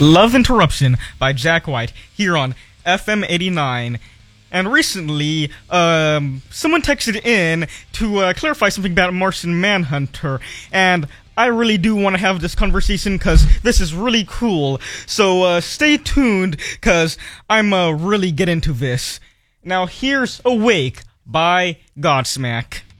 Love Interruption by Jack White here on FM 89. And recently, someone texted in to clarify something about Martian Manhunter. And I really do want to have this conversation because this is really cool. So stay tuned because I'm really get into this. Now here's Awake by Godsmack.